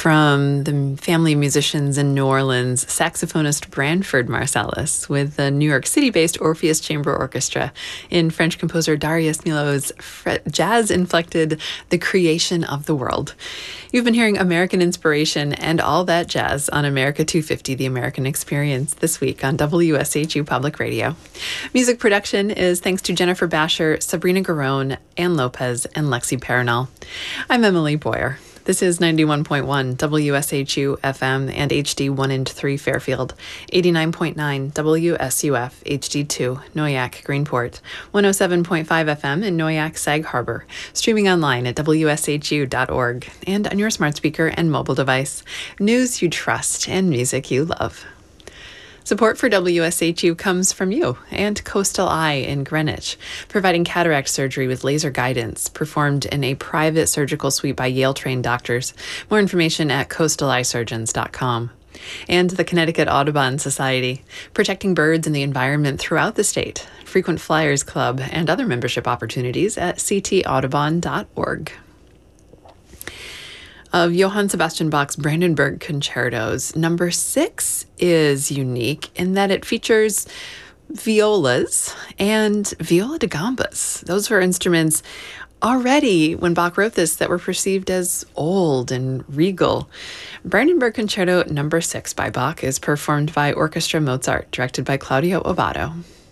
from the family of musicians in New Orleans, saxophonist Branford Marsalis with the New York City-based Orpheus Chamber Orchestra in French composer Darius Milhaud's jazz-inflected The Creation of the World. You've been hearing American Inspiration and all that jazz on America 250, The American Experience, this week on WSHU Public Radio. Music production is thanks to Jennifer Basher, Sabrina Garone, Ann Lopez, and Lexi Paranal. I'm Emily Boyer. This is 91.1 WSHU FM and HD 1 and 3 Fairfield, 89.9 WSUF HD2 Noyak Greenport, 107.5 FM in Noyak Sag Harbor, streaming online at WSHU.org and on your smart speaker and mobile device. News you trust and music you love. Support for WSHU comes from you and Coastal Eye in Greenwich, providing cataract surgery with laser guidance performed in a private surgical suite by Yale-trained doctors. More information at coastaleyesurgeons.com. And the Connecticut Audubon Society, protecting birds and the environment throughout the state. Frequent Flyers Club and other membership opportunities at ctaudubon.org. Of Johann Sebastian Bach's Brandenburg Concertos, number 6 is unique in that it features violas and viola da gambas. Those were instruments already, when Bach wrote this, that were perceived as old and regal. Brandenburg Concerto number 6 by Bach is performed by Orchestra Mozart, directed by Claudio Abbado.